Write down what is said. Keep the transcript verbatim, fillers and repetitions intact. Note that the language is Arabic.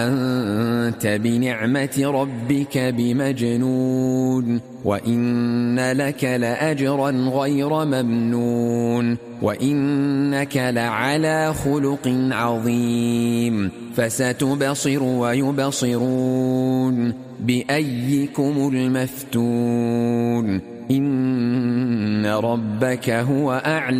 أنت بنعمة ربك بمجنون وإن لك لأجرا غير ممنون وإنك لعلى خلق عظيم فستبصر ويبصرون بأيكم المفتون إن ربك هو أعلم